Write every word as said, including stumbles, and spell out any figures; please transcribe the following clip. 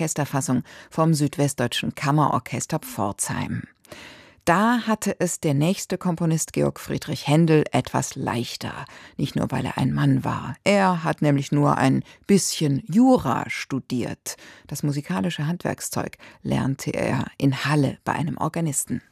Orchesterfassung vom Südwestdeutschen Kammerorchester Pforzheim. Da hatte es der nächste Komponist Georg Friedrich Händel etwas leichter. Nicht nur, weil er ein Mann war. Er hat nämlich nur ein bisschen Jura studiert. Das musikalische Handwerkszeug lernte er in Halle bei einem Organisten.